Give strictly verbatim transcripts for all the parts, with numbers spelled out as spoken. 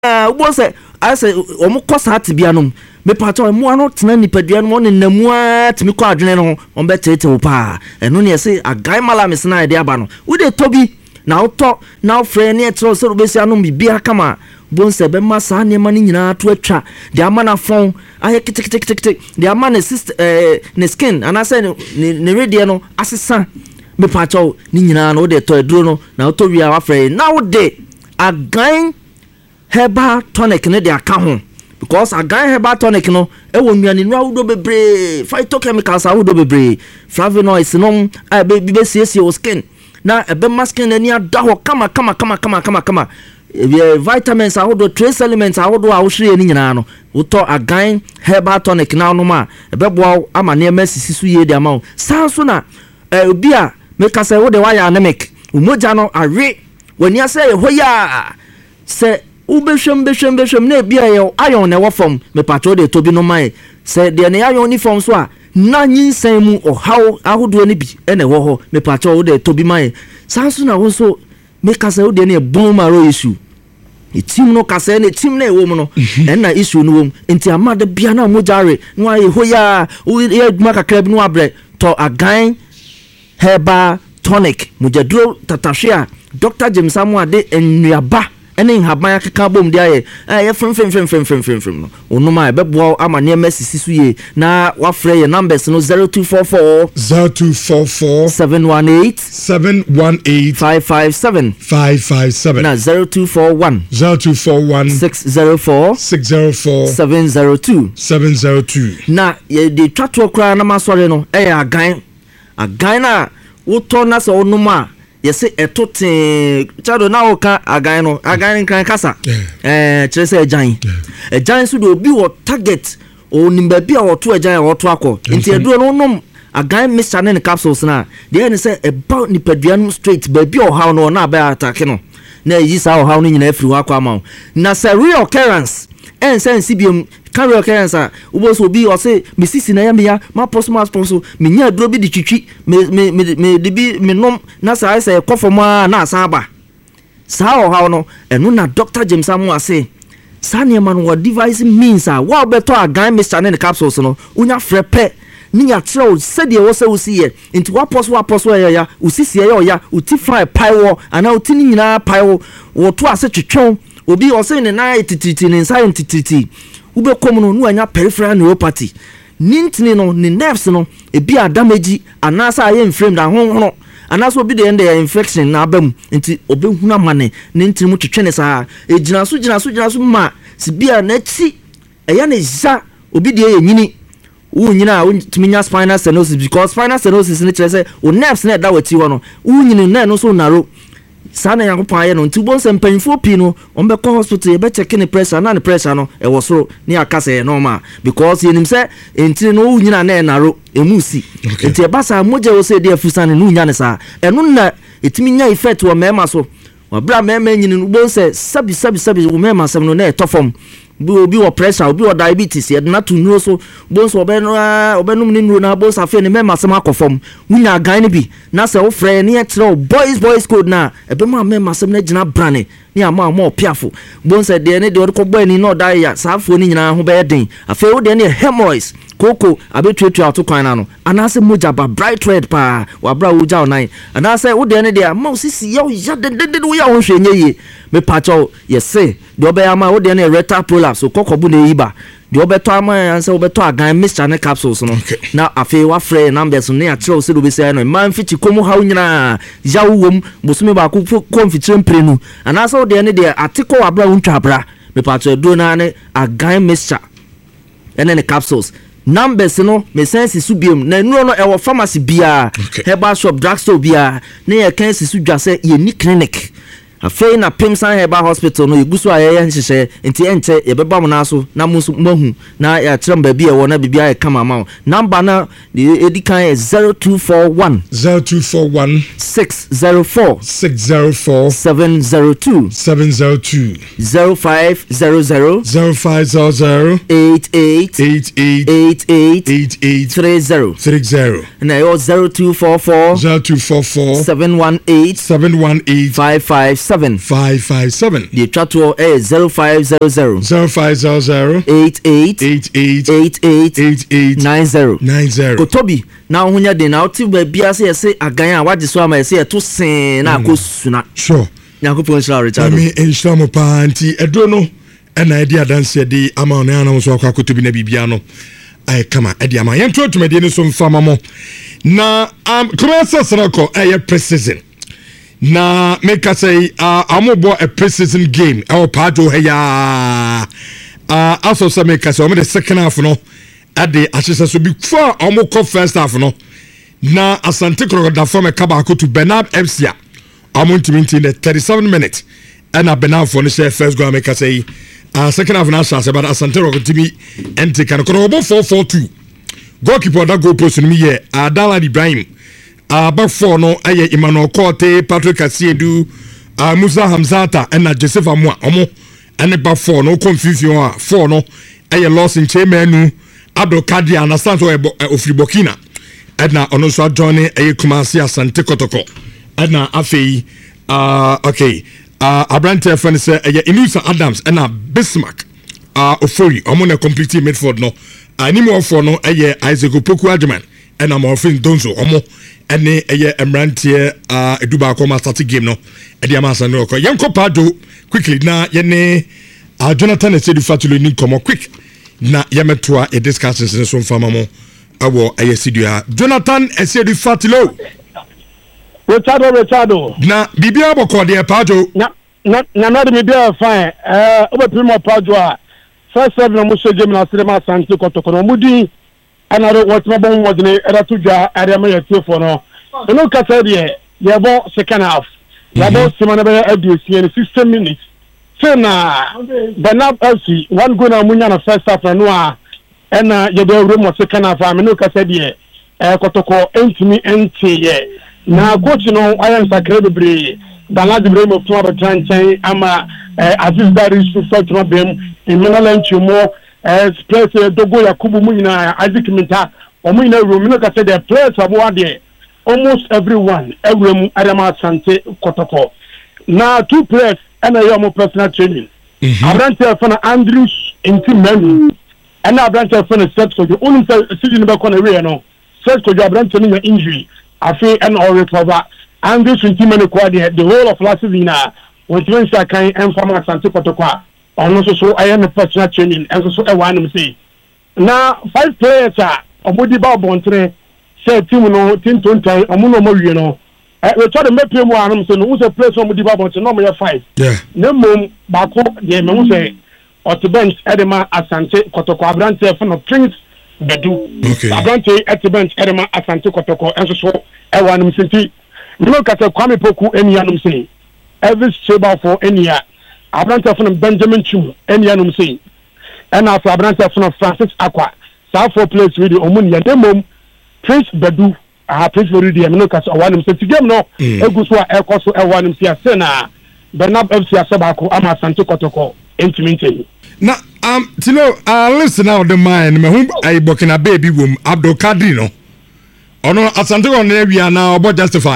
wo say I say omo kosa atibia no me pato mo ano tena nipadua no ne namua timi kɔ adwene no on betete wo pa eno ne say agai mala me sna ide aba no wo de tobi na auto na frɛ ne etro so be sia no bibia kama bon se be masa ne ma ne nyina to atwa de ama na fon aye kitik kitik kitik de ama ne sister eh ne skin ana say ne ne redie no asesa me pato ne nyina no de to aduro no na auto wi a wa frɛ na wo de agai herbal tonic ne de aka ho because agai herbal tonic no e wo nnuane no awodo bebre phytochemicals awodo bebre flavonoids no a be be siesie wo skin na ebe maskin ani ada ho kama kama kama kama kama kama e vitamins awodo trace elements awodo a wo hwe ani nyina no wo to agai herbal tonic na no ma ebe boa ama ne ma sisi su ye de ama wo san so na obi a make say wo de wire anemic umoja no awe wani ase ye hoya se ubeshwem beshwem beshwem na bia ye ayon na wofom me patro de tobi no mai se de ne ayon ni form so a na nyinsan mu ohaw ahodo ni bi ene wo ho me patro de tobi mai sanso na wo so me kasa wo de ne bon maro issue e team no kasa ne team na e wo mu no en issue no wo enti amade bia na mo jare no aye hoya wo ye aduma kakra bi no abre to agan herbal tonic mujadro tatahwea Doctor James Amuade enuaba ene nhaban akeka bom dia ye eh frem frem frem frem frem frem frem no onuma e bebo ama ne masisi su ye na wa frɛ ye numbers no zero two four four zero two four four seven one eight seven one eight five five seven five five seven na zero two four one zero two four one six zero four six zero four seven zero two seven zero two na ye de twato kra na masore no eh agan agan na wo to na se onuma yesi etote chado na oka agan no agan kan kasa eh kire se agan agan so do bi wo target o nimba bi a wo to agan a wo to akọ nti eduro no nom agan mixture ne capsules na de ne se about nipadua no straight ba bi o haw no na ba attack no na yi sa o haw no nyina afiri akọ ama na se real occurrence en sense biom carry occurrence a ubo so bi o say misisi na ya me ya ma poso ma poso me nya duro bi di twitwi me me me de bi me nom na sa say kofoma na asa aba sa o haw no enu na Doctor James Amu ase sa ne man what device means a wa beto agan mixture ne capsules no unya frepe ni ya tro se de wo se wo si ye into wa poso wa poso ya ya usisi ya ya uti fry paiwo ana uti ni nyina paiwo wo to ase twetwon obi o se ne na tititi ne nsa tititi ube komuno nu anya peripheral neuropathy nintini no ne nerves no ebi adamage anasa aye inflamed ahonhono anasa obi de ende infection na abam nti obehuna mane nintini mu twetwene saa ejina so jina so jina so ma sibia na ti eya ne za obi de yenyini wo nyina wo timinya spinal stenosis because spinal stenosis ne kire o nerves na da wati ho no wo nyini na no so naro sana yango paye no nti bonse mpanfo pi no ombe ko hospital e be check ni pressure na ni pressure no e wo soro ni akase e normal because yenim se enti no nyina na e naro emusi enti e basa moje wo se de afusane no nya ne sa eno na etimi nya effect wo mema so wa bra mema nyini no bonse sabi sabi sabi wo mema sam no na e tofom bi obi wo pressure obi wo diabetes e na to nuro so bonse obe no obe num ni nuro na bonse afi ne mema sam akofom wunya gan ne bi na se wo frɛ ne e tro boys boys code na ebe ma mema sam na gina brane ni ama ama opiafo bonse de ne de wo ko bɔ ni no da ya saafo ni nyina ho be den afi wo de ne hemorrhoids koko abetuatu ato kwan na no anase moja ba bright red pa wa bra wo ja onan anase wo de ne de ma osisi ya ya de de wo ya wo hwenye ye me pacho yese de obe ama wo de ne rectal prolapse kokobu na yiba de obe to ama anse obe to agan mixture ne capsules no na afi wa frɛ numbers no ya tro se do be say no man fiti komu hawo nyina ya wo wom bosumi ba ko konfitire mprenu anase wo de ne de atiko wa bra wo ntwa bra me pacho do na ne agan mixture ene ne capsules numbers no me sense su biem na nuro no e wo pharmacy bia herbal shop drugstore bia na ye kan si su dwa se ye ni clinic afei na Pimsan Herbal Hospital no igusu ayeye nhihye enti enche ye beba mo na so na musu mahu na ya trem ba bia wo na bibia ye kama ma number na edikan zero two four one zero two four one six zero four six zero four seven zero two seven zero two zero five zero zero zero five zero zero eight eight eight eight eight eight eight eight three zero three zero na yo zero two four four zero two four four seven one eight seven one eight five five seven. five five seven. The chatwo eh zero five zero zero. zero five zero zero. eight eight. eight eight. eight eight. eight eight. nine zero. nine zero. Kotobi na hunya de na oti ba bia se yese agan a wagye so ama yese e to sen na akosuna. Sure. Nyankopon Israel Richard. Me insha mo pa anti edro no e na e di adanse de ama ono ana so akwa Kotobi na bibia no. Ai kama e di ama yento tumede ni so mfama mo. Na um commercial snako e precision. Na make us say uh amobo a precision game e o pajo heya. Uh also say make us o me the second half no at the assessor so before omo first half no. Na Asante Krokoda from a kabako to Bernard F C A. Amount to maintain the thirty-seven minutes. And a Bernard for the first go make us say uh second half now chance about Asante Krokoda to be and take an Krokoda four four two. Goalkeeper that goal post in me here, Adala Ibrahim. Uh back four no aye Emmanuel Korte, Patrick Asiedu, uh Musa Hamzata and uh, Joseph Amwa Omo and back four no confusion four no aye loss in Chemenu Abdul Kadir and Asante of Burkina. Edna ono so journey aye Kumasi Asante Kotoko. Edna afei uh okay uh Abrante friend say aye Inusa Adams and uh Bismarck uh Ofori omo na complete midfield no. Animo for no aye Isaac Opoku Adjuman and I'm offering Donzo omo ene aye Emrantie uh Eduba Akoma start game no e dia masa no ko yanko pado quickly na ye ne uh, Jonathan Esedu Fatulo ni komo quick na yemetoa e discussions so mfama mo awo aye sidua Jonathan Esedu Fatulo Richardo Richardo na bibia boko de pado na na na na de bibia fine eh obe primo pado a first seven mo so game na Asante Asante Kotoko no mudi another what my bon was ne era to ja area me yete for no no kasa de ye bo second half ye bo simana be adusi in sixty minutes so na Bernard F C one goal na munya na first half na no a na ye do room second half am no kasa de eh Kotoko entimi enti ye na coach no ayan sakre bebre Bernard Ibrahim of Tuaba Tranchen ama Aziz Dari to fight my bem in Minalanchi more as place Dogo Yakubu Muina Isaac Minta or Muina Rumina said the players have won there almost everyone every Adama Sante Kotoko. Now two players and a young personal training. Abrante for Andrews in team menu and Abrante for the set so you only sitting back on the rear no set so you Abrante injury I feel and all recover. And this in team the whole of last season when you say can inform Asante Kotoko on also so I am a personal training and so I want to say now five players are Obodi Ba Bontre say team no team twenty omuno mo wie no we try to make more am say no who say play some Obodi Ba Bontre no mo five yeah na mom ba ko de me who say ot bench edema Asante Kotoko Abrante for no Prince Bedu okay Abrante at bench edema Asante Kotoko and so I want to say look at the Kwame Poku any anum say every stable for any year Abrante from Benjamin Chum any anum say and after Abrante from Francis Aqua South for place with the Omunia Demom Prince Bedu ah Prince Bedu and look at one say to game no Eguswa Ekoso e one say Sena Bernard F C Asabako ama Asante Kotoko intimate na um you know uh listen now the mind me hu ai Burkina baby wom Abdul Kadir no ono Asante on na wi ana obo justify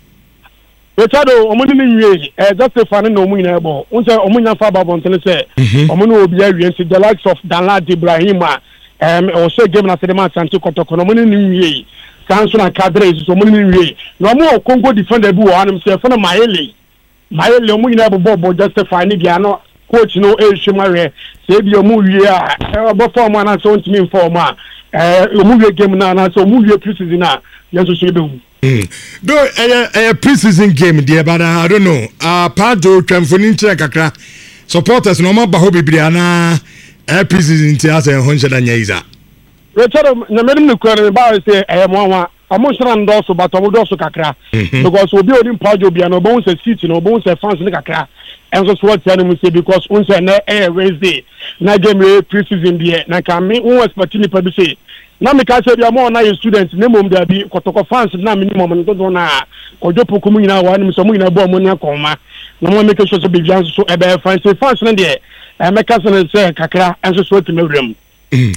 Richardo omuni ni nwie eh justify no omu nyina ebo unse omu nya fa babon tele se omu no obi awie nti the likes of Danlad Ibrahim um o se game na Sedema Asante Kotoko no omuni ni nwie sanso na cadre so omuni ni nwie no omu Congo defender bi wo anum se fa na Maele Maele omu nyina ebo bobo justify ni bia no coach no e hwemare se bi omu wie a obo form na so ntimi inform a eh omu wie game na na so omu wie preseason na yeso so ebe hu Mm. Though a, a pre-season game, dear, but uh, I don't know. Uh, Pado, Tramfolin Kakra, supporters no more Bahobi Briana, a pre-season theatre and Honja Danyaza. Richard, the medical question about say, I am one, I'm not sure I'm also, but I'm also Kakra because we'll be on Pado Biano bones and seats, no bones and fans in the Kakra. And that's what I say because once a air Wednesday, na game pre-season beer, na can me, one was Patini Paduce. Na me ka say bia mo na students na mom da bi Kotoko fans na minimum no do na Kojopo ku mu nyina wa nim so mu nyina bo mo na koma na mo make sure so be bian so e be fans fans na de e me ka say say kakra enso so ti mewrem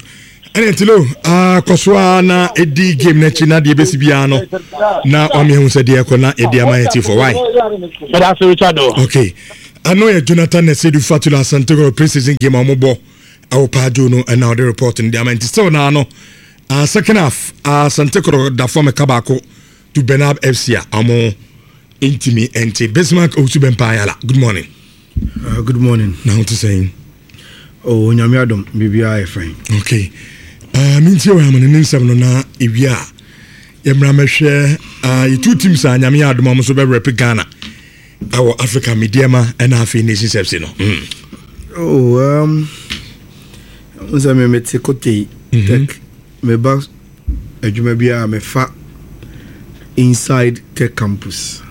ɛne ntilo ah kɔsoa na ɛdi game na chi na deɛ bɛsi biara no na ɔmehu sɛ deɛ ɛkɔ na ɛdi ama yɛti for why okay ano yɛ Jonathan Nesedu Fatula Asante pre-season game a wɔbɔ ɛwɔ Pajo no ɛna ɔde report no deɛ ama nti still na no uh, second half Asante Koro da form kabako to Benab F C a amo intimi ente Bismarck Osubenpa yala. Good morning. Uh, good morning. Now what to saying? Oh, nyame adom bibia e fine. Okay. Uh minti wa amane nsam no na ewia. Yemra mehwe uh two teams a nyame adom am so be rep Ghana. Our Africa Mediama and Afi Nations F C no. Mm. Oh, um unza me meti kote tech me ba adwuma bia me fa inside Tech Campus.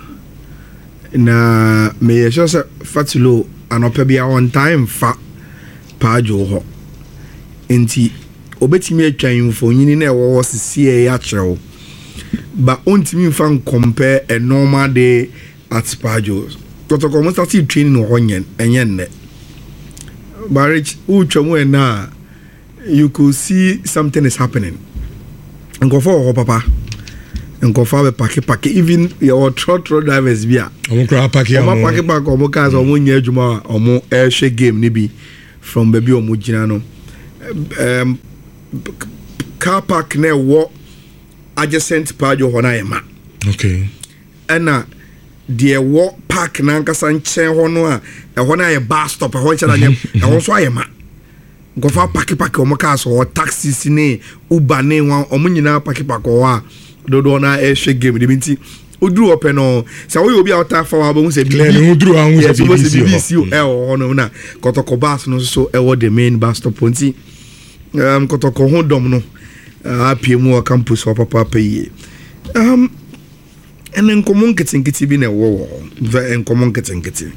Na me yesho se Fatulo anope bia on time fa Pajo ho. Enti obetimi atwan mfonyini na ewo sisi ya kyerɛw. Ba ontimi mfa compare a normal day at Pajo. Kotoko mo start training no honyen enye nne. Barrage utwamu na you could see something is happening. Nkofo ho papa. Nkofo be pake pake even your trot trot drivers bia. Omo kra pake omo pake pake omo cars omo nya adwuma omo air share game ni bi from baby omo gina no. Um car park na wo adjacent Pajo ho na yema. Okay. Ena de wo park na nkasa nchen ho no a e ho na ye bus stop ho nche na nyem e ho so ayema. Gofa paki paki omo cars o taxis ni Uber ni wan omo nyina paki paki o a dodo na e hwe game de binti oduru open no sa wo obi a ota fa wa bo se clear ni oduru an wo se B B C e o no na Kotoko bus no so e wo the main bus stop nti um Kotoko ho dom no apie mu o campus o papa pay um enen komon ketenketi bi na wo wo en komon ketenketi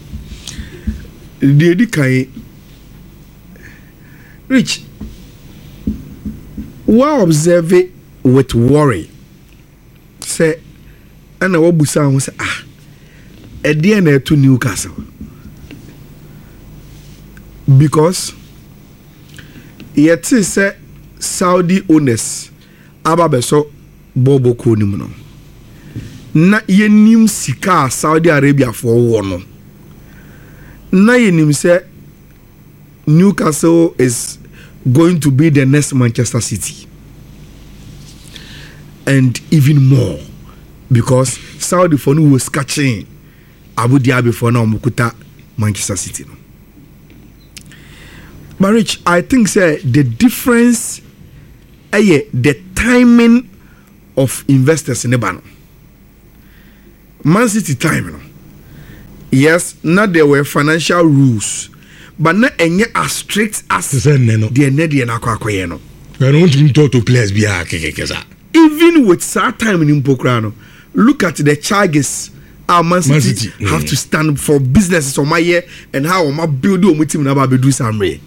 de di kai Rich, we observe it with worry. Say, and I will say, ah, a D N A to Newcastle. Because, yet say Saudi owners, Ababeso Bobo Kunimuno. Na ye nim sika Saudi Arabia for one. Na ye nim say, Newcastle is going to be the next Manchester City. And even more. Because Saudi for now was catching Abu Dhabi for now Mukuta Manchester City. But Rich, I think say the difference uh, yeah, the timing of investors in the ban. Man City time. No? Yes, now there were financial rules. But not any as strict as the Nedi and Aquacoyeno. I don't want to to players be a even with sad time in Impokrano, look at the charges our Man City, Man City have yeah. to stand for businesses on my year and how my build with him about do some way.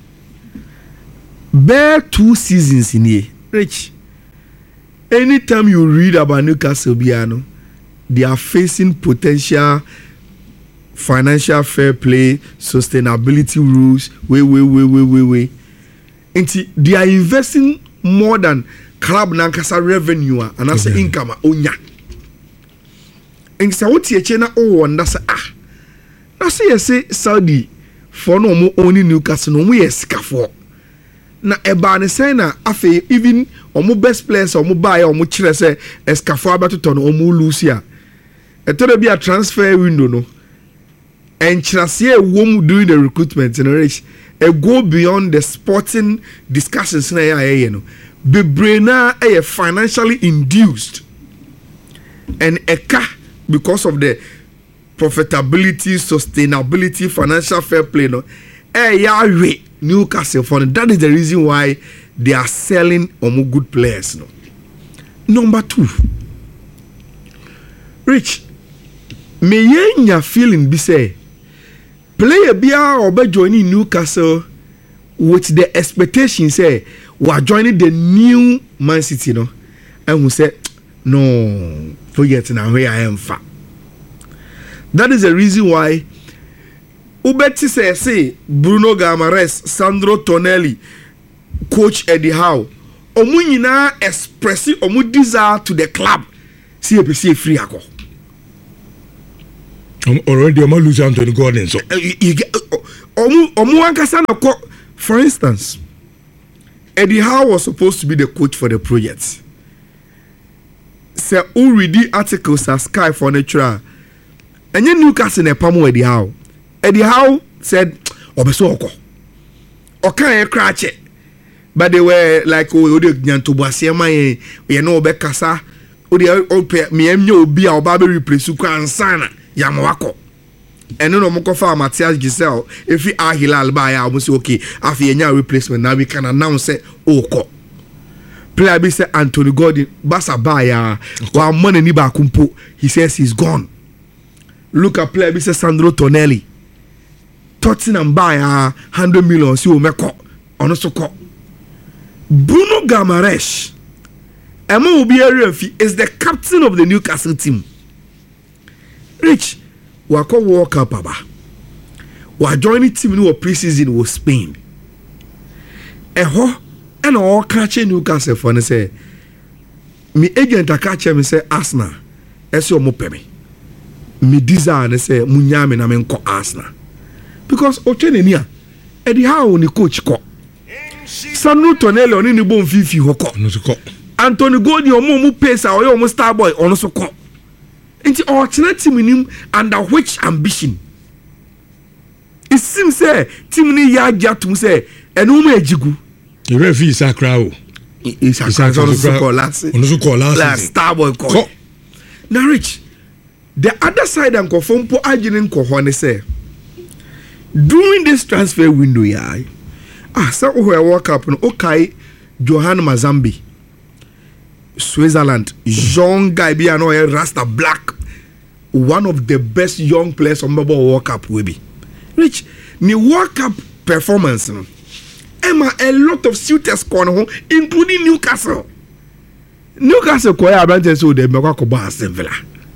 Bare two seasons in here, Rich. Anytime you read about Newcastle Biano, they are facing potential financial fair play, sustainability rules, way, way, way, way, way, way. And they are investing more than club nankasa revenue and as okay. income onya. And so what you chena oh and that's ah. Now say say Saudi for no more only Newcastle no more escafo. Na eba ne say na afe even omo best players omo buy omo chire say escafo abatoto no omo lose ya. Eto be a transfer window no. And Chirasie wom doing the recruitment in a go beyond the sporting discussions in a you know. Be brainer a financially induced and a car because of the profitability, sustainability, financial fair play. No, a ya Newcastle for that is the reason why they are selling omo good players. No, number two, Rich, may ye feeling be say. Player bia or be joining Newcastle with the expectation say we are joining the new Man City no and we say no forget now where I am fa. That is the reason why Ubeti say say Bruno Guimaraes, Sandro Tonelli, coach Eddie Howe omu nyinaa express omu desire to the club see e be free akọ already omo lose Anthony Gordon so omu omu ankasa na kọ. For instance, Eddie Howe was supposed to be the coach for the project. Say who read the articles at Sky Furniture and you Newcastle ne pamo Eddie Howe. Eddie Howe said obeso oko okan e crash it, but they were like oh odi nyanto boase man ye no obe kasa odi ope me emnya obi a oba be replace ku ansana yamwako eno no moko fa Matthias Giselle if we are Hilal ba ya almost okay afi enya replacement now we can announce say oko player be say Anthony Gordon basa ba ya wa money ni ba kumpo he says he's gone. Look at player be say Sandro Tonelli Tottenham buy a hundred million si o meko ono so ko. Bruno Guimaraes Emma Obi Refi is the captain of the Newcastle team. Rich wako World Cup aba wa join the team no pre-season was Spain eho and all catch Newcastle for ne say me agent catch me say Arsenal ese o mo peme me desire ne say munya me na me nko Arsenal because o twene ni a Eddie Howe ni coach ko Sanu Tonelli oni ni bon fifi ho ko no so ko Anthony Gordon o mo mu pace a o yo mo star boy ono so ko into alternative team under which ambition it seems say team ni ya jatum say enu ma ejigu the referee sakra o is a so last ono so call last star boy call now Rich the other side and confirm po aginin ko ho ne say during this transfer window ya ah so who World Cup no okay Johan Mazambi Switzerland young guy be an oil Rasta Black one of the best young players on the World Cup will be Rich ni World Cup performance no Emma a lot of suitors corner including Newcastle Newcastle ko ya branch so dem ko ko ba Aston Villa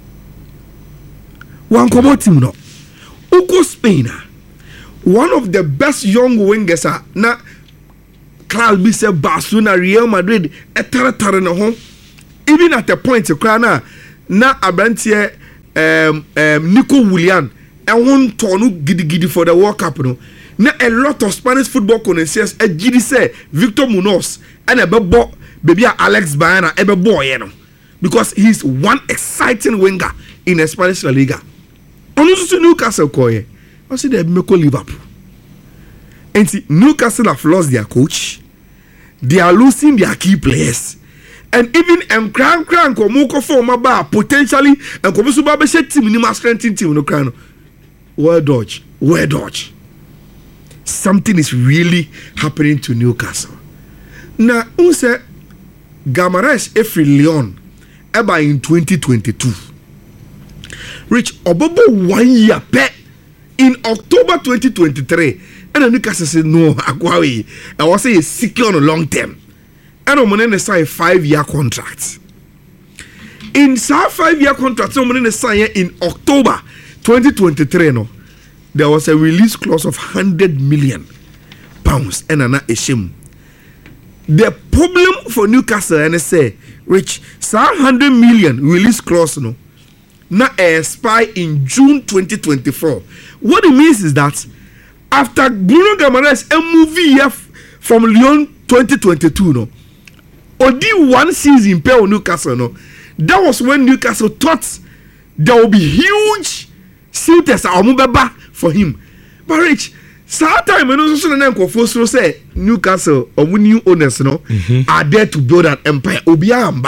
one combo team no Uko Spain one of the best young wingers are na Class be say Barcelona Real Madrid etara na ho even at a point kra na na abrantie um um Nico Willian e won tonu gidigidi for the World Cup no na a lot of Spanish football connoisseurs e gidi say Victor Munoz and e bebo baby Alex Baena e bebo ye no because he's one exciting winger in the Spanish La Liga. Onu so Newcastle ko ye I see they make Liverpool and see Newcastle have lost their coach. They are losing their key players. And even em crank crank or moko form about potentially and come so ba she team ni ma strengthen team no cran. Where dodge? Where dodge? Something is really happening to Newcastle. Now, who say Guimaraes Efri Leon eba in twenty twenty-two. Rich obobo one year pe in October twenty twenty-three. And Newcastle said no, Akwawi. I was say secure on a long term. And I'm going to sign a five-year contract. In some five-year contract, I'm going to sign in October twenty twenty-three. No, there was a release clause of hundred million pounds, and I'm not ashamed. The problem for Newcastle, and I say, Rich, some hundred million release clause, no, now expire in June twenty twenty-four. What it means is that after Bruno Guimaraes a movie from Lyon twenty twenty-two no odi one season pay on Newcastle no that was when Newcastle thought there will be huge suitors amubeba for him but Rich some time when also na nkofo so say Newcastle omu new owners no mm-hmm. are there to build an empire obia amba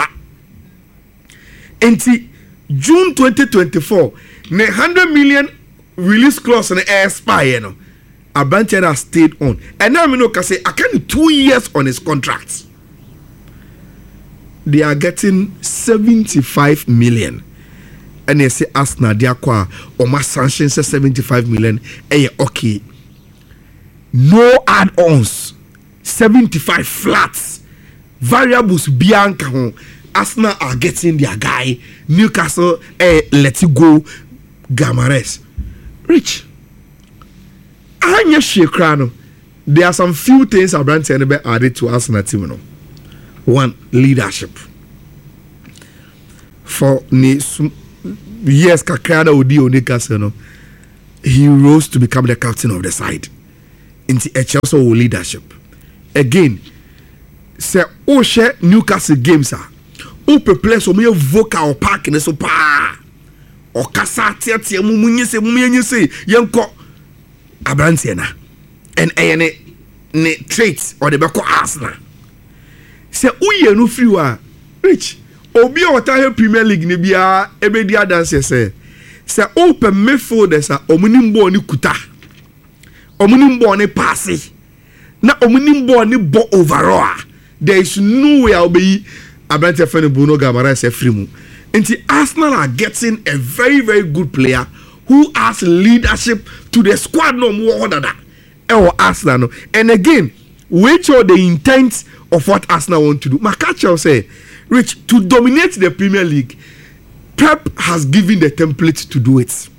enti June twenty twenty-four ne one hundred million release clause na expire no Abancher has stayed on. And now I know can say I can two years on his contract. They are getting seventy-five million. And they say Arsenal they acquire or my sanctions seventy-five million. Eh okay. No add-ons. seventy-five flats. Variables Bianca. Arsenal are getting their guy. Newcastle eh let it go. Guimaraes. Rich. Anya Shekrano there are some few things Abrante and be added to Arsenal team. You know. One, leadership. For ni years Kakada Odi Onikase, no, he rose to become the captain of the side. Into a Chelsea leadership. Again, say oh share Newcastle games are. Oh prepare so me vocal park in so pa. Or kasa tia tia mumunye se mumunye se yenko Abrante na. And any ne traits or the beko Arsenal. Say uye no free wa rich. Obi o ta Premier League ne bia ebedi adanse say. Say open midfielders a omuni mbo ni kuta. Omuni mbo ni passe. Na omuni mbo ni bo overall. There is no way I'll be Abrante Fene Bruno Guimaraes free mu. Until Arsenal are getting a very very good player who has leadership to the squad no more than that. Or Arsenal no. And again, which are the intent of what Arsenal want to do? Makacha say, Rich, to dominate the Premier League, Pep has given the template to do it.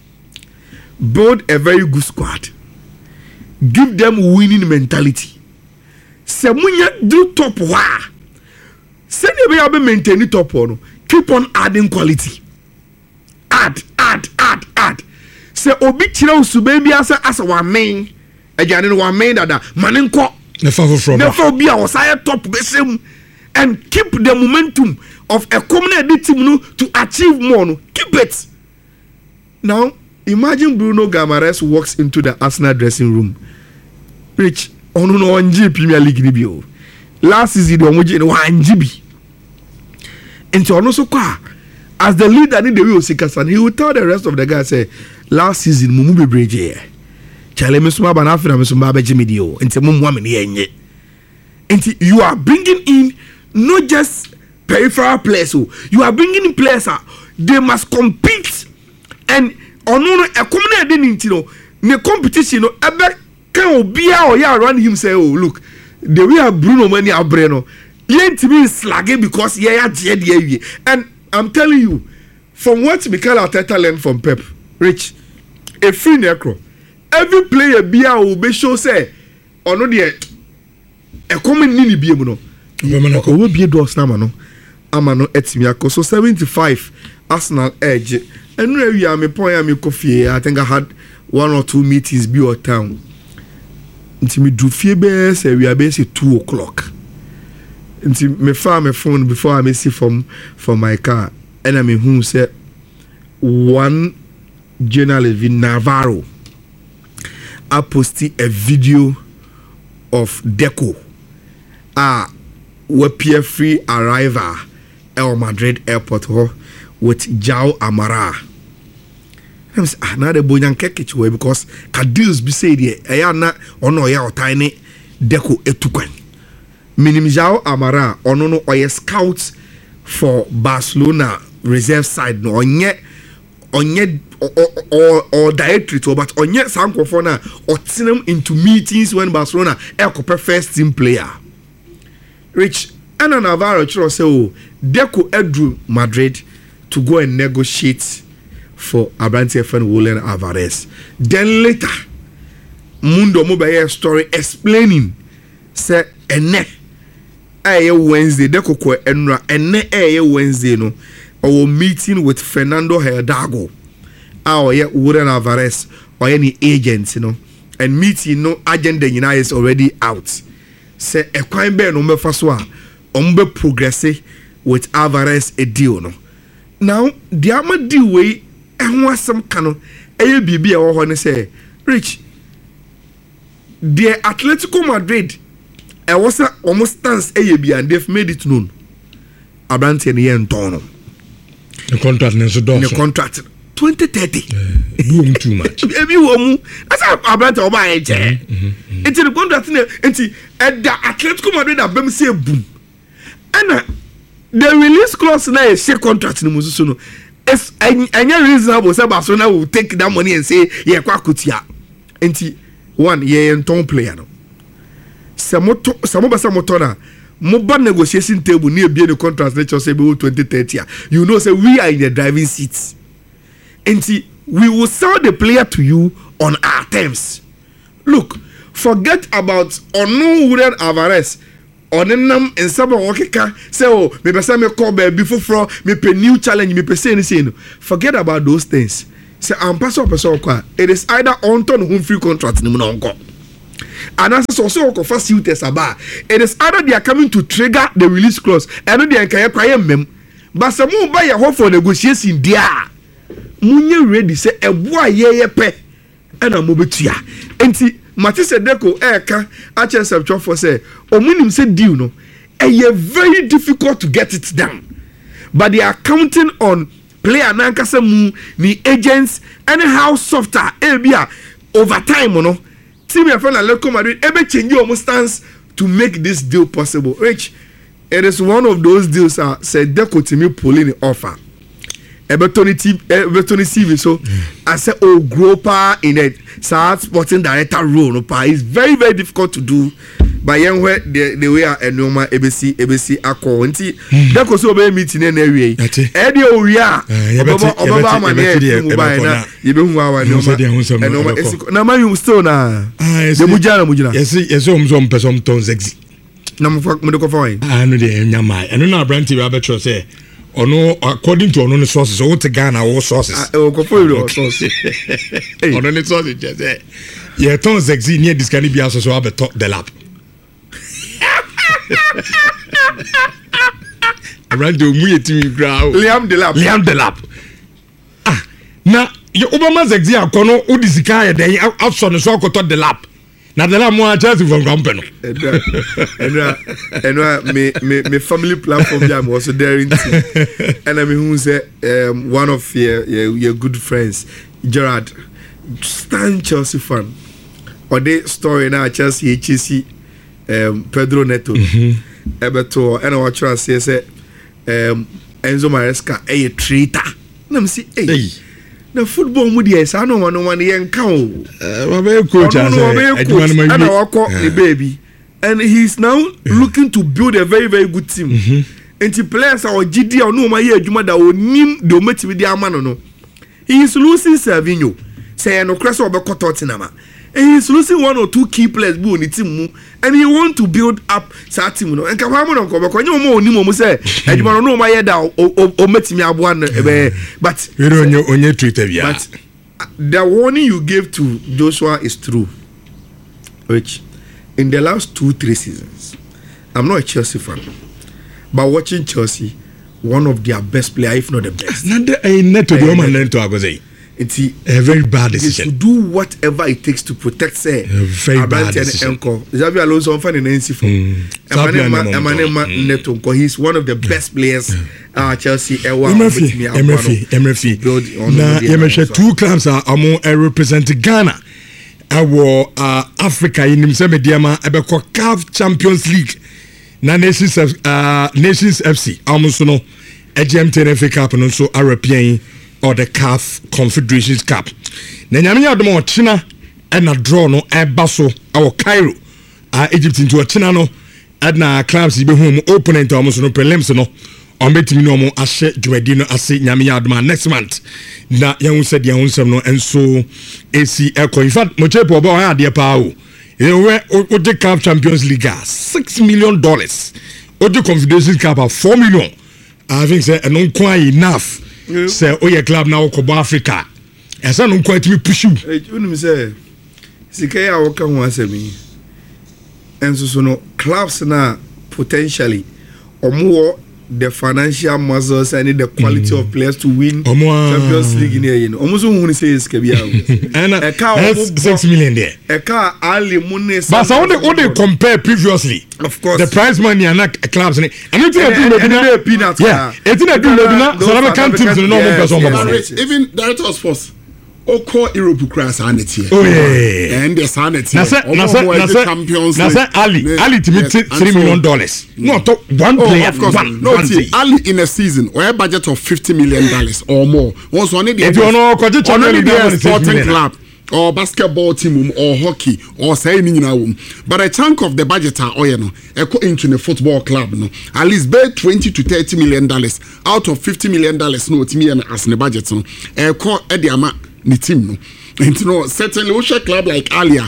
Build a very good squad. Give them winning mentality. Semunya do top wa. Send you be maintain top one. Keep on adding quality. Add, add, add, add. Say obi chira usubemi asa asa wa main. Again, one main that maninko. Never from. Never be our side top besem and keep the momentum of a common team to achieve more. No? Keep it. Now, imagine Bruno Guimaraes walks into the Arsenal dressing room. Rich, on no one G Premier League debut. Last season, the Omoji in one G B. And so, also, as the leader in the Rio he will tell the rest of the guys, say, last season, Mumubi Bridge. Chale mesuma banafina mesuma beje medio enti mumwa me yenye enti you are bringing in not just peripheral players you are bringing in players they must compete and ono no ekomna de nti no ne competition no ebe kan obia o ya around him say oh look the way Bruno Mani abre no yenti be slagge because ye ya je de awie and I'm telling you from what Mikel Arteta learned from Pep Rich a free necro every player bia will be show say or no there a common nini bia mu no o will be do snama no ama no etimi akoso seventy-five Arsenal edge and we are me point me coffee I think I had one or two meetings be or town nti me do fie be say we are be say two o'clock nti me fa me phone before I me see from from my car and I me who say one journalist in Navarro I posted a video of Deco ah uh, P F free arrival at Madrid airport ho with João Amara. I'm say ah na the bonyan keke way because Cadiz be say there eya na ono ya otane Deco etukwan. Minim João Amara ono no oye scout for Barcelona reserve side no onye onye or or, or directory to but onye sankofo na otinam into meetings when Barcelona e first team player. Rich Ana Navarro chiro say oh Deco Edru Madrid to go and negotiate for Abrante Fene Julian Alvarez. Then later Mundo Mobile story explaining say ene eh Wednesday Deco ko enra ene eh Wednesday no our meeting with Fernando Hidalgo our yeah Julian Alvarez or any agent you know and meeting no agenda is already out say a crime bear no me faswa ombe progress with Alvarez a deal no now the ama deal way and was some cano a bibi or one say Rich the Atletico Madrid I was almost stands a b and they've made it known Abrante and Yen Tono the contract the contract twenty thirty doing too much maybe woman that's how Abrante oba e je it's the contract enti at the Atletico Madrid abem say boom and the release clause na a share contract no mususu no it's any reasonable say Barcelona will take that money and say yeah kwa kutia enti one yeah enton player no samoto samoba samoto na mobile negotiation table near be the contract let us say be twenty thirty you know say we are in the driving seat and we will sell the player to you on our terms. Look, forget about Onu Julian Alvarez. Onenam nsaba wokeka say oh me pese me call baby foforo me pe new challenge me pe say ni say no. Forget about those things. Say am pass up person kwa. It is either on turn home free contract ni mo na nko. And as so so ko first you test aba. It is either they are coming to trigger the release clause. And they can kwaye mem. But some buy your hope for negotiation dia. Munye ready say eboa ye ye pe. And am obetua. Enti Matisse Deco eka achen septwa for say omunim say deal no. E very difficult to get it done. But they are counting on player nankasa mu ni agents anyhow softer ebia over time no. Team your friend Atletico Madrid ebe change your stance to make this deal possible. Rich, it is one of those deals uh, said Deco to me pulling the offer. Everton T V, Everton C V. So I said, oh, grow pa in a sad sporting director role. No pa, it's very very difficult to do. But young way the the way a normal A B C A B C akọ nti Deco so be meeting na area. Eddie Oria. Obaba obaba amane e mobile na ye be hu awa normal. And normal na man you still na. The mujana mujana. Yes, yes, um some person ton sexy. Na mo mo de ko fa. Ah no de nyama. Eno na branti we abetro say ono according to ono sources o te Ghana all sources o ko fo your sources ono ne sources je say ye ton sexy near this can be aso so abeto the lab around the mu yetimi gra Liam the lab Liam the lab ah na ye Obama sexy akono odisika ye den aso no so akoto the lab na the lab mo a Chelsea from Campeno and and me me me family platform jam was there in and I mean who say um one of your your, your good friends Gerard stand Chelsea fan or the story now Chelsea H C um Pedro Neto Ebeto and I watch her say say um Enzo Maresca a traitor na me say hey the football mu dey say no one no one yen kan o eh we coach as and our the baby and he's now yeah. looking to build a very very good team mm-hmm. and the players are G D or no ma ye adwuma da onim de ometimi di ama no no he is losing Savinho say no crest obekọ Tottenham and he is losing one or two key players bu on team mu and he want to build up that team no and ka fa mo no ko bekọ nyom mo onim mo say adwuma no no ma ye da ometimi aboa no but we don't onye Twitter bia but the warning you gave to Joshua is true which in the last two three seasons I'm not a Chelsea fan but watching Chelsea one of their best players if not the best na the neto the woman neto agoze it's a very bad decision. They should do whatever it takes to protect say a very bad decision. Xabi Alonso fan in N C for Emmanuel Neto because he's one of the best players uh, Chelsea ever with me M F E M F E na yemeshe two clubs are amo represent Ghana our uh, Africa in him say mediama ebeko C A F Champions League na Nations uh, Nations F C almost no A G M T F A Cup no so European or the C A F Confederations Cup. Na nyame adom o China and na draw no eba so our Cairo uh, Egypt into a China no adna clubs be home opponent almost no prelims no on betimi no mo ahye dwadi no ase nyame adom next month na yan said yan nsem no enso A C Eco in fact mo chepo ba ha de pa o e we o de C A F Champions League six million dollars o de Confederations Cup four million I think say no quite enough. Yeah. Say oh your club now ko Africa esa no quite me push you eh unim say sikay a wo kan ho asemi enso so no clubs na potentially omo the financial muscles and the quality mm. of players to win omo Champions League in here omo so hu ni say skabia and e ka six million there e ka ali money but so what they compare previously of course the prize money and clubs and it is peanuts yeah it's in a do na so na can teams no more person even director of sports Oko Europe cross sanity. Oh yeah. And the sanity. Nasa nasa champions. Nasa Ali Ali to me three million dollars. No, to one player. Of course. No, Ali in a season or a budget of fifty million dollars or more. Was one of the. If you know, because the sporting club or basketball team or hockey or say anything. But a chunk of the budget are oh you know, echo into the football club no. At least pay twenty to thirty million dollars out of fifty million dollars no to me and as the budget no. Echo Ediama. Ni team no. And you know, certainly we club like Alia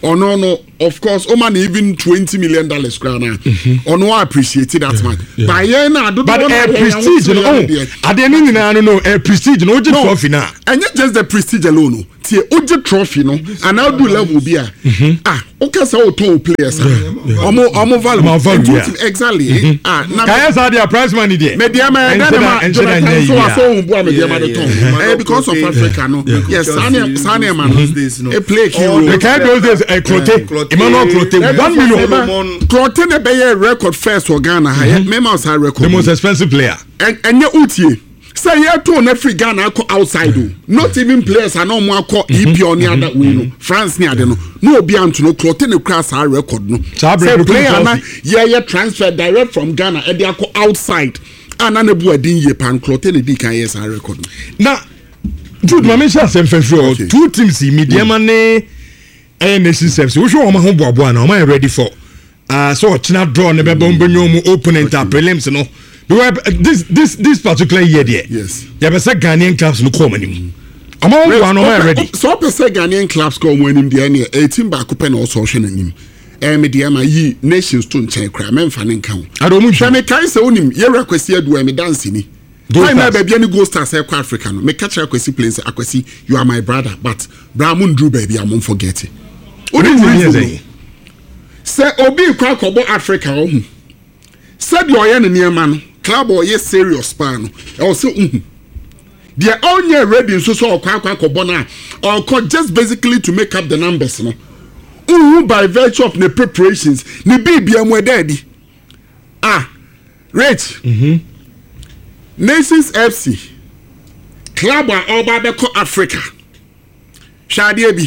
or no no of course Oman even twenty million dollars krana or no appreciate that man by yeah na do but a prestige no at the end no no a prestige no just trophy na and not just the prestige alone tie oje trophy no and how do level be ah okay so to players omo omo value exactly ah na can say their price money there media man na so so bu media man to because of Africa no yes sane sane man a play key role the kind those days a clote Emmanuel clote one million clote na be record first for Ghana memo say record the most expensive player enye utie say here to na free Ghana ko outside o not even players are no more ko E P O ni ada we no France ni ade no no obi anto no clote ne class our record no say player na yeah yeah transfer direct from Ghana e dey ko outside ana na bu adin ye pan clote ne di kan yes our record na Jude ma mention sem fefro two teams media man ne eh nation service wo hwe o ma ho boabo na o ma ready for uh so china draw ne be bombenyo mu opponent prelims no this this this particular year there yes ya be say Ghanaian clubs no come anim among one no ready so be say Ghanaian clubs come anim there ne eighteen back up na also hwe nanim eh media ma yi nations to nchen kra memfa ne nka ho adomu hwe me kai se onim ye request adu e me dance ni Why my baby any go stars South Africa no me catch Akwesi place Akwesi you are my brother but Bramun Drew baby I won't forget it. What is it? Say obi kwa kobo Africa oh. Said you are near man club or yes serious pan or so mhm. They are only ready so so kwa kwa kobo na or just basically to make up the numbers no. Uhu by virtue of the preparations ni baby am daddy. Ah. Rich. Mhm. Nations F C club a oba beko Africa shade bi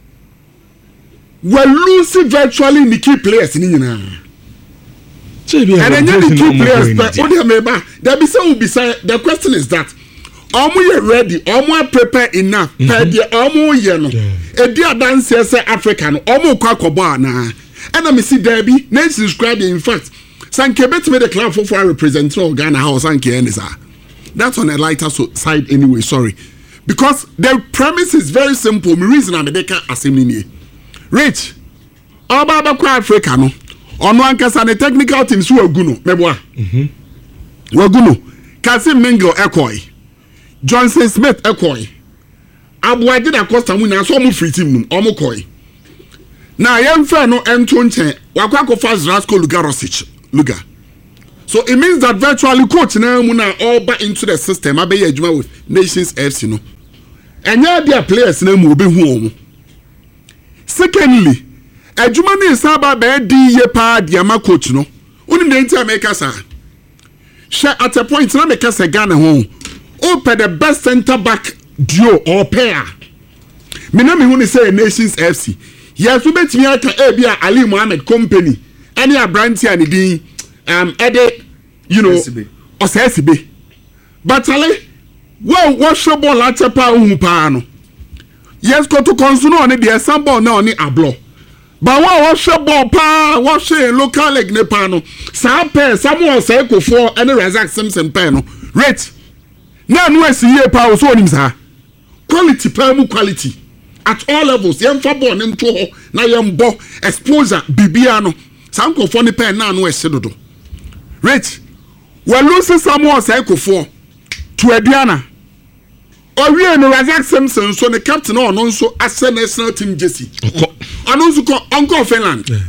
we lose virtually the key players ni nyina and then the key players but o dey meba there be say we be say the question is that omo ye ready omo prepare enough per the omo ye no e di adanse say Africa no omo kwa kobo na and me see there be Nations squad in fact Sanke bet me the club for for representative of Ghana House Sanke Enisa. That's on a lighter side anyway, sorry. Because the premise is very simple. Me reason I'm a deca assembly. Rich. Oba ba kwa Africa no. Ono ankasa ne technical team so aguno. Meboa. Mhm. Waguno. Kasim Mingo ekoi. Johnson Smith ekoi. Abuaje da Costa mu na so mu free team num. Omo koi. Na yemfa no ento nchen. Wakwa ko fast Rasko Lugarosic. Luga. So it means that virtually coach na mu na all back into the system abey adwuma with Nations F C no. Enya dia players na mu obi hu omo. Secondly, adwuma na isaba be di ye pa dia ma coach no. Uni dey ntime make sa. She at a point na make sa Ghana ho. Open the best center back duo or pair. Me na me hu ni say Nations F C. Yes we betimi aka e bia Ali Mohammed company. Any abranti and the um ede you know or say S B but ale wo wo show ball at pa hu pa no yes go to consuno on the sample na on ablo but wo wo show ball pa wo show local league ne pa no sa pair Samuel say Kofo and Razak Simpson pa no rate na no asiye pa so onim sa quality pa mu quality at all levels yem fa ball ne nto ho na yem bo exposure bibia no Sanko for the pen now no esedodo. Rich. We lose Samuel Saikofo to Ediana. Or we and Razak Simpson so the captain on also as a national team Jesse. And also Uncle Finland. Yeah.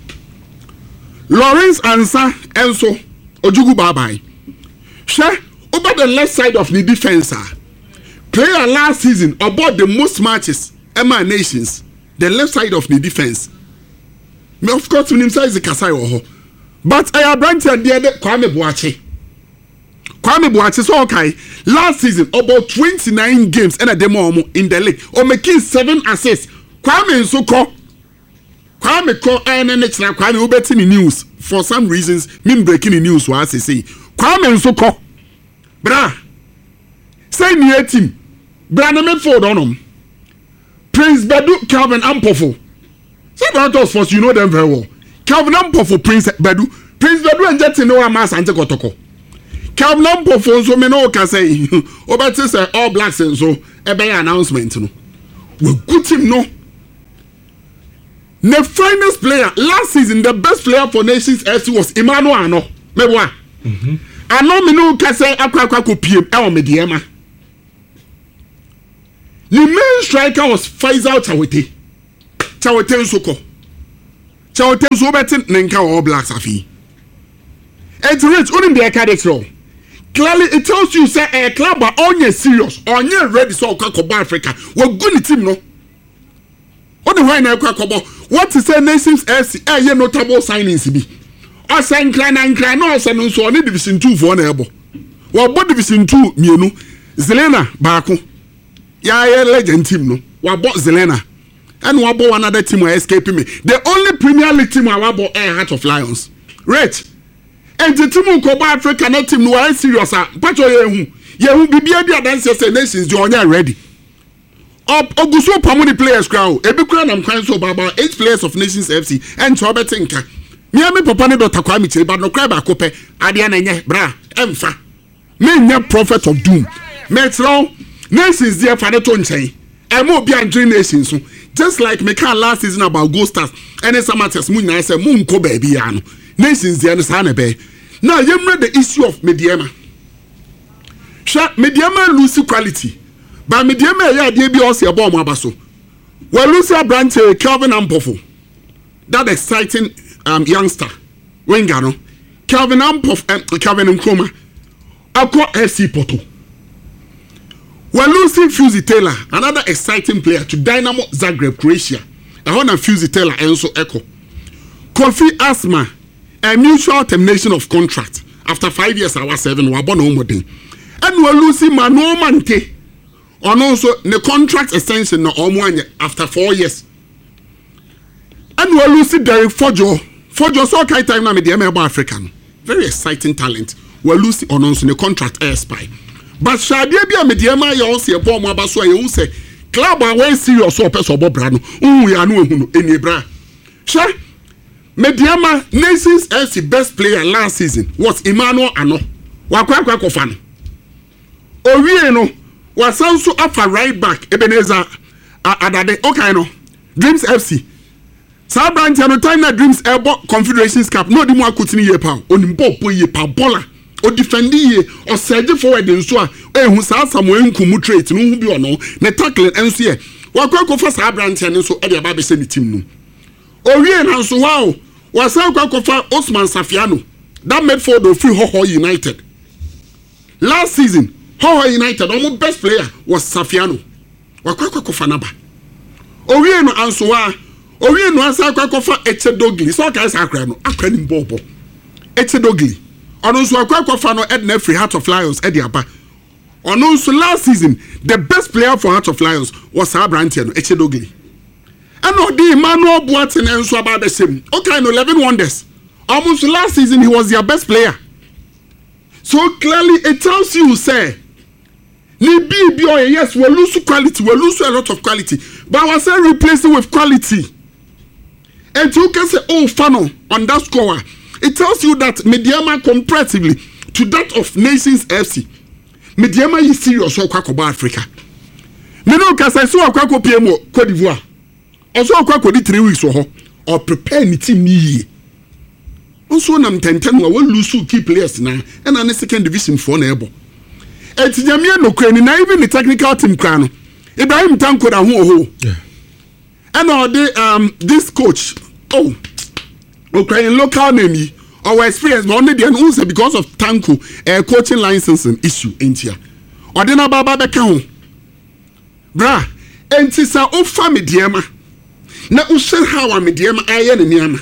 Lawrence Ansa Enso Ojugu Babai. Share over the left side of the defense. Player last season about the most matches Emma Nations. The left side of the defense. Me of course when him say the Kasai ho. But I branch and the Kwame Boache. Kwame Boache so okay. Last season about twenty-nine games and a demo in the league. Or making seven assists. Kwame so call Kwame call and then next Kwame who bet in the news. For some reasons, me breaking the news was I say. Kwame so call. Bra. Say near team. Bra na me for on him. Prince Bedu Calvin Ampofo. Say about us first, you know them very well. Calvin Ampofo Prince Bedu. Prince Bedu and Jetty no amas and Kotoko. Calvin Ampofo so me no can say about this all blacks and so a bay announcement no. We good him no. The finest player last season, the best player for Nations F C was Emmanuel Ano. Mebwa. Mm-hmm. Ano minu kase akwa akwa ko P M e me diema. The main striker was Faisal Chawete. Chawete Nsoko. Chawete Nsoko betin nenka All Blacks afi. It's rich only the academics role. Clearly it tells you say a club are only serious, only ready so ka ko Africa. We good team no. Only why na kwa kobo. What is say Nations F C eh ye notable signings bi. Osan kran na kran no osan nso oni division two for na ebo. Wo bo division two mienu. Zelena baako. Ya ye legend team no. Wa bo Zelena. And wa bo another team are escaping me. The only Premier League team wa bo Air Heart of Lions. Right. And the team ko ba Africa na team no are serious ah. Pacho ye hu. Ye hu bibia dia dance say Nations you are ready. Up oguso pamoni players crowd. Ebi kura nam kwan so about eight players of Nations F C and to obetinka. Me me papa ne Doctor Kwame Chiri but no cry ba ko pe ade na nye bra emfa. Me nya prophet of doom. Me tro Nations there for the to nchen. E mo bi an Nations so just like me can last season about Gold Stars and some matters mu nyina say mu nko ba bi ya no. Nations there no sa na be. Now you remember the issue of Mediema. Sha Mediema lose quality. But Mediema ya dey bi o se ebo mo abaso. We lose a branch Kelvin Ampofo. That exciting um, youngster. Wenga no. Kelvin Ampof um, Kelvin Nkrumah. Akwa F C Porto. We losing Fusy Taylor, another exciting player to Dynamo Zagreb, Croatia. I want to Fusy Taylor and so echo. Kofi Asma, a mutual termination of contract. After five years, I was seven, we born home. And we losing Manu Mante. And also the contract extension no Omwanya after four years. And we losing Derek Fojo. Fojo so kai time na me the about African. Very exciting talent. We losing on also the contract air spy. But Shadia be a mediama ya o se ebo mo abaso ya say club are when serious so person obo bra no hu ya no hu no eni bra. Sha mediama Nations F C best player last season was Emmanuel Ano. Wa kwa kwa kofa no. Owie no wasanso afa right back Ebenezer adade okay no Dreams F C sa branch no time na Dreams ebo Confederations Cup no di mu akotini ye pa onimbo po ye pa bola o defend ye o surge forward nso a ehun sa Samuel Nkumu trait no hu bi ono ne tackle enso ye wakwa kofa sa branch ne nso e de ba be se ni team no owie na nso wow wasan kwa kofa Osman Safiano that midfield of free Hoho United last season. Hoho United, our best player was Safiano. Wakwa kofa naba. Owie no ansoa. Owie no ansa kwa kofa Echedogli. So ka sa akra no. Akra ni mbobo. Echedogli. Ono so akwa kofa no Edna Free Heart of Lions edi aba. Ono so last season the best player for Heart of Lions was Abrante no Echedogli. And no di Emmanuel Boateng enso aba the same. Okay no eleven wonders. Almost last season he was their best player. So clearly it tells you say Ni B B O yes, we lose quality, we lose a lot of quality, but I was saying replace it with quality. And you can say, oh, funnel on that score. It tells you that Mediama comparatively to that of Nations F C, Mediama is serious or Kwakoba Africa. Me no can say so Kwako P M O Cote d'Ivoire. Also Kwako di three weeks or or prepare ni team ni. Also nam ten ten we will lose key players now and on the second division for neighbor. Eti nyamia no kwani na even the technical team kran no Ibrahim Tanko da ho ho yeah and all the um this coach oh Ukrainian local name our experience but only the answer because of Tanko uh, coaching licensing issue intia or the na baba beka ho bra enti sa o fa mediema na o share how am mediema aye ne niama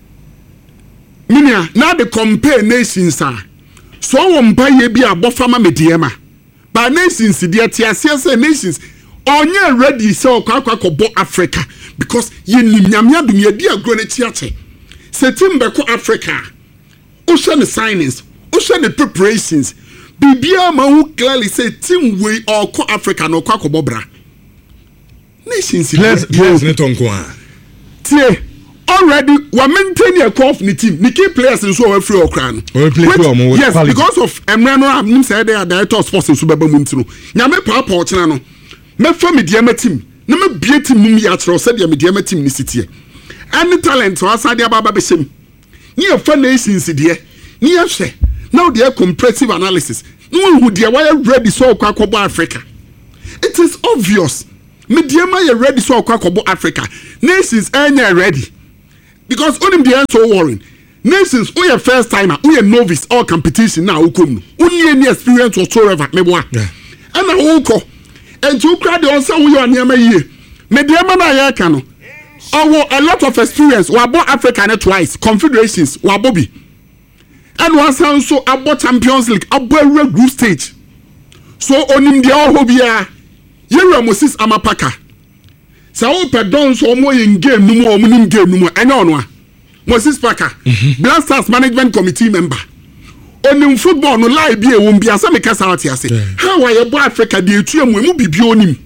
minia na the compare nations are so won ba ye bi abofama mediema ba nations dia tiase say nations onye ready say okwa kobo Africa because ye nimnyamya dum ye di agro na chiache setim be ko Africa o hwe ne signings o hwe ne preparations bibia ma hu clearly say team we or ko Africa no kwa kobo bra nations let's let's net on ko tie already we maintain a core of the team. The key players in so free or crown. Yes, quality. Because of Emrano, I'm saying they are director of sports in Subaba Muntino. Yame Papa Channel. Me for me dear team. No me be team mumi atro said ya me dear team in the city. any talent or Sadia Baba Beshim. Near fun nations, dear. Near she. Now they are comprehensive analysis. No one would dear why ready so Kwakobo Africa. It is obvious. Mediama are ready so Kwakobo Africa. Nations are ready. Because only the answer so worrying. Nations, we are first timer, we are novice, all competition now. Only any experience whatsoever. Yeah. And I will and you cried also we are near my year. Mediama na yakano. Oh, a lot of experience. We bought Africa twice. Confederations, we Bobby. And was also about Champions League, about group stage. So on him the all hobia. Yera Moses Amapaka. Sa o perdon so mo in game no mo mo game no mo. Anya ono a. Moses Paka. Black Stars Management Committee member. On him football no lie bi e won bi asa me kasa out here say. How are you Africa dey etu emu emu bibi onim.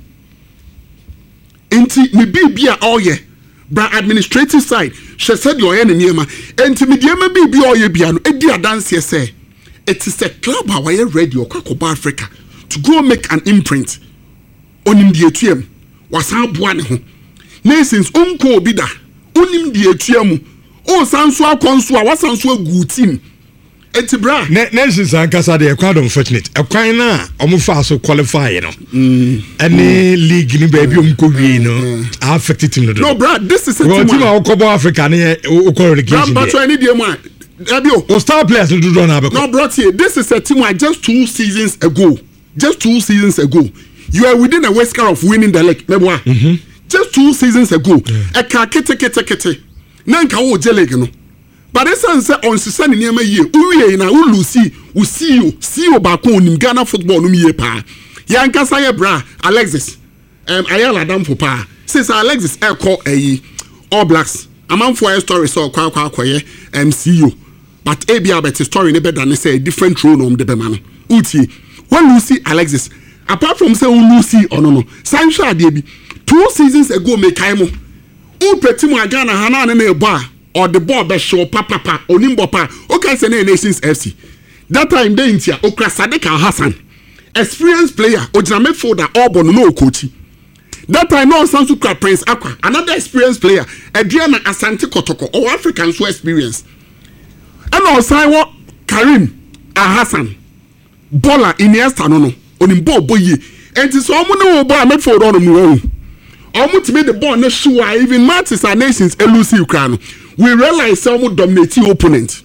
Enti me bibia all ye. By administrative side, she said your enemy, and Timidima be all ye piano, a dear dance, yes, say. It is a club how I read your Kakoba Africa to go make an imprint on him the A T M. Was our one nations unco bida, on him the A T M. Oh, Sansua Consua, was Sansua good team. Etibra nations and Casa de quite unfortunate. A quina, Omufa so qualify, you know. Any league in baby unco, you know, affected him. No, Brad, this is a team of Kobo Africa near Okoregion. But I need your man. Or star players to do no, brought here. This is a team I just two seasons ago. Just two seasons ago. You are within a whisker of winning the league. Mm-hmm. Just two seasons ago. A car kete kete kete. Nanka o jeleg no. But this answer on Susan in my year, we na we see, we see you, see you back on in Ghana football, no me pa. Yanka Saya Bra, Alexis, um, Ayala Dam for pa. Since Alexis air call a All Blacks, a man for a story so kwa kwa kwa M C U. But A B A bet story never than say different role on the man. Uti, when Lucy Alexis, apart from say Lucy or no no, Sancha Debi, two seasons ago me kaimo. U petimu Ghana Hana and a bar. Or the ball be show papa papa onimbo pa okay say na Nations F C that time dey intia okra Sadiq Hassan experienced player ojina midfielder Auburn no coach that time no Sansu Kra Prince Akwa another experienced player Ediana Asante Kotoko or African so experience and also what Karim Hassan Bola Iniesta no no onimbo boye and so omo no ball midfielder no mu omo to make the ball no show even matches our Nations elusi Ukraine. We realize some dominating opponent.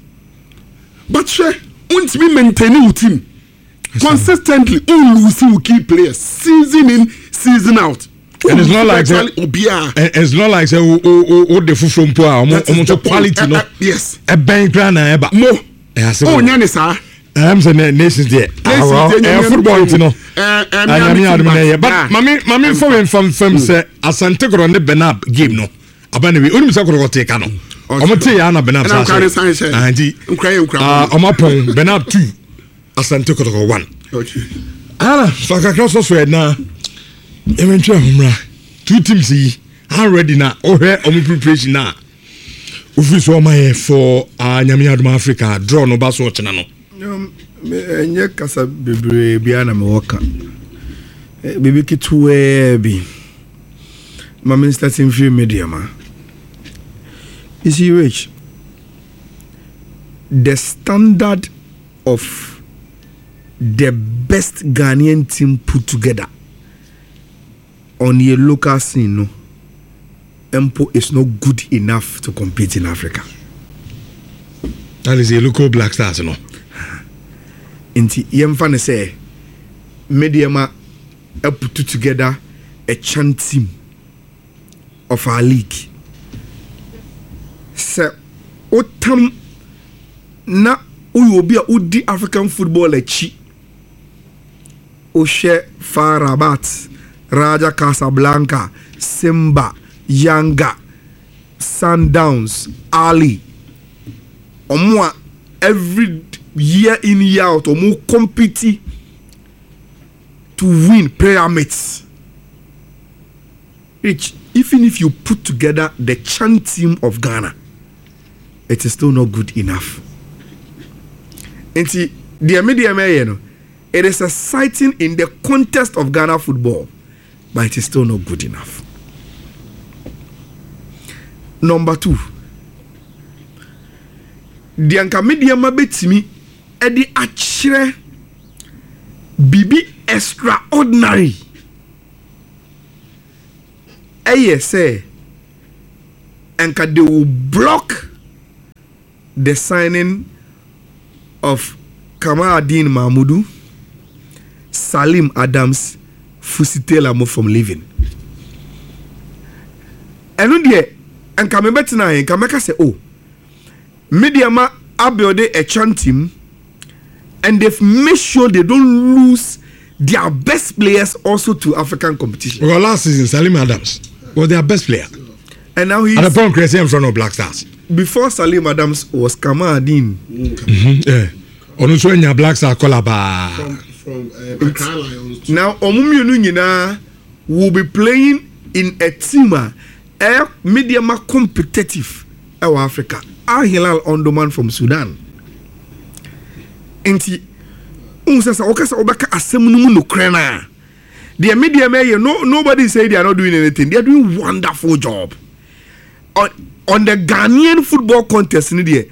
But she won't be maintaining team consistently. All losing key players, season in, season out. And it's not like that. It's not like say oh oh oh the food from poor. Almost quality no. Yes. A bank plan na eba. Mo. Oh nyane sa. I'm saying Nations there. Ah, football you know. Eh, but mami mami from from from say Asante Koro ne Benab game no. Abane we only say Koro take no. Omo te ya na Benab say. Anti. Nkran nkran. Ah, omo pon Benab two. Asante Koro one. Okay. Ah, so kakra so so na. Eventually humra. Two teams yi are ready na. Ohwe omo preparation na. Ofi so my for Nyame Adom Africa draw no ba so ochena no. Enye kasa bebre bia na me woka. Bebe kitwe bi. My minister in free media ma. Is he rich? The standard of the best Ghanaian team put together on a local scene no, Empo is not good enough to compete in Africa. That is a local Black Stars no. Inti yemfa say media ma put together a chant team of our league. Se otam na uyo bi a udi African football echi. Oshe Far Rabat, Raja Casablanca, Simba, Yanga, Sundowns, Ali. Omwa every year in year out omo compete to win pyramids. Rich, even if you put together the Chan team of Ghana, it is still not good enough. And see, the media, you know, it is exciting in the context of Ghana football, but it is still not good enough. number two deɛ nka media ma betimi ɛde akyerɛ bibi extraordinary ɛyɛ sɛ nka they will block the signing of Kamaluddin Mahmoud, Salim Adams, Fusitela Mo from leaving. And on the and come better now, and come say, oh, media ma abuild a chant team, and they've made sure they don't lose their best players also to African competition. Well, last season, Salim Adams was their best player. And now he's. And the point crazy in front of Black Stars. Before Salim Adams was Kamaluddin. Mm-hmm. Yeah. On so nya Black Star collaba. From from uh, Accra Lions. Now Omumienu nyina will be playing in a team a medium competitive in Africa. Al Hilal Omdurman from Sudan. Enti unsasa okasa obaka asem no mu nokre na. The media may no nobody say they are not doing anything. They are doing wonderful job. On on the Ghanaian football contest in there,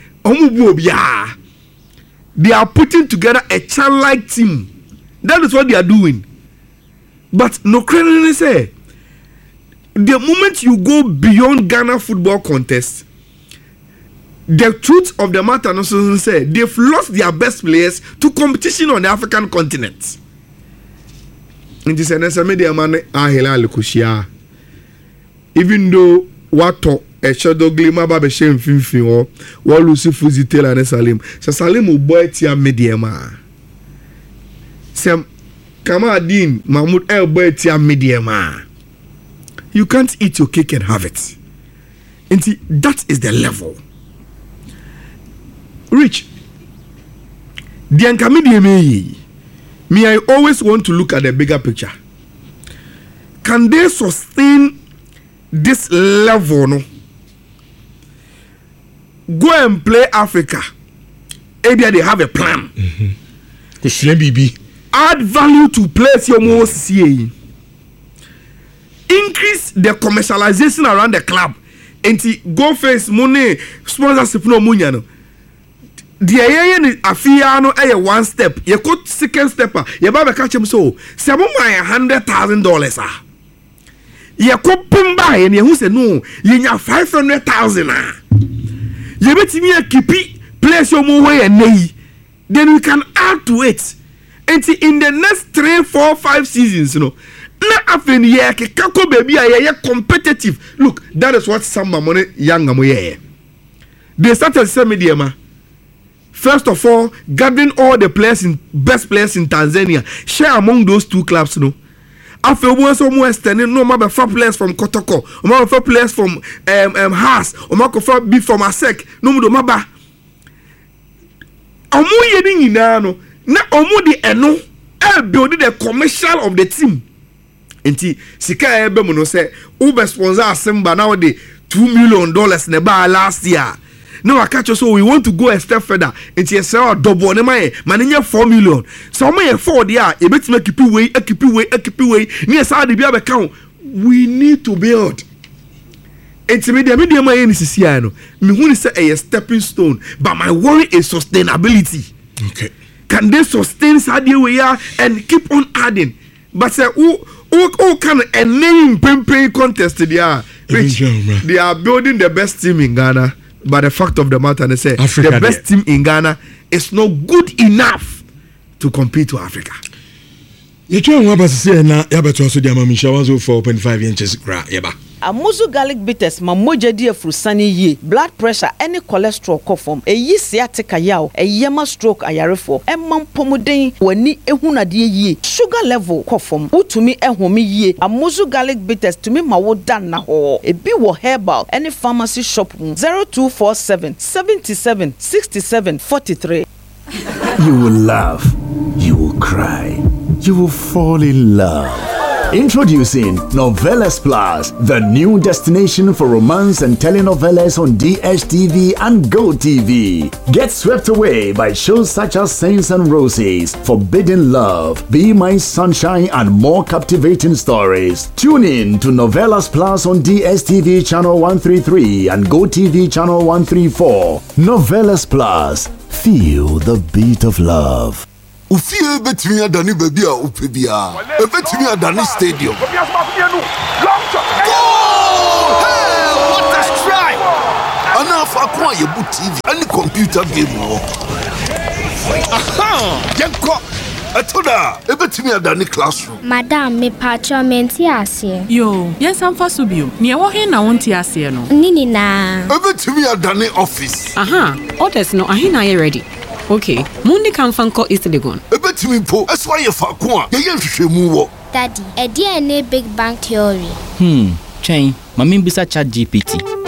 they are putting together a childlike team. That is what they are doing. But no credit say the moment you go beyond Ghana football contest, the truth of the matter no say they've lost their best players to competition on the African continent. In this sense, media man Ahilal Kushia. Even though what a shadow glimmer by shame finfin or what Lucy Fuzitela and Salim. So Salim will boy tia mediama. Sam Kamaluddin Mahmoud El boy tia mediama. You can't eat your cake and have it. And see, that is the level. Rich. Dianka mediame. Me, I always want to look at the bigger picture. Can they sustain this level? No. Go and play Africa. Maybe they have a plan. The Shilem B B. Add value to players your most C A. Increase the commercialization around the club. And go face money sponsorship no money no. The ayen afia no eh one step. You got second stepper. You ba catch him so. Say mo my hundred thousand dollars ah. You go pimba and you say no. You nya five hundred thousand ah. You bet me a keepy place your more way and nay. Then we can add to it. And see in the next three, four, five seasons, you know. Na after year kako baby are competitive. Look, that is what some money young amoye. They started some media ma. First of all, gathering all the players in best players in Tanzania, share among those two clubs, you know. After once or more extending, no matter four players from Kotoko, or more four players from um um Haas, or more four be from Asek, no more maba. Omo yeding inano, na omo di eno, eh building the commercial of the team. Enti sika ebe mo no say, Uber sponsor Asemba now the two million dollars neba last year. Now I catch you so we want to go a step further. It's a sell double ne man man four million. So me four there, e bet make keep way, keep way, keep way. Near sa de bia be count. We need to build. It's media media man any sisia no. Me hu say a stepping stone, but my worry is sustainability. Okay. Can they sustain Sadia we are and keep on adding? But say who who who can a name pay contest there? Which they are building the best team in Ghana. But the fact of the matter, they say Africa, the best there. Team in Ghana is not good enough to compete to Africa. You try to say na ya beto so dia mamisha one oh four point five inches gra yeba. Amuzu garlic bitters ma moja di afrusani ye blood pressure any cholesterol kofom eyi sciatica yaw eyema stroke ayarefo emam pomuden wani ehuna de ye sugar level kofom utumi ehome ye Amuzu garlic bitters tumi ma wo dan na ho ebi wo herbal any pharmacy shop zero two four seven seven seven six seven four three. You will laugh, you will cry, you will fall in love. Introducing Novelas Plus, the new destination for romance and telenovelas on D S T V and GoTV. Get swept away by shows such as Saints and Roses, Forbidden Love, Be My Sunshine, and more captivating stories. Tune in to Novelas Plus on D S T V channel one thirty-three and GoTV channel one thirty-four. Novelas Plus. Feel the beat of love. Ufie betimi adani baby a upebia. E betimi adani stadium. Goal! Hey, what a strike! Ana fa kwa ye bu T V, any computer game wo. Aha! Yenko. Atoda, e betimi adani classroom. Madam, me patro menti ase. Yo, yes am fa so bio. Ne wo he na wonti ase no. Nini na. E betimi adani office. Aha, orders no ahi na ye ready. Okay, Mundi can fanko East Legon. E betimi po, eswa ye fa ko a, ye ye hwehwemu wo. Daddy, e dia ne Big Bang Theory. Hmm, chain, mami bisa chat G P T.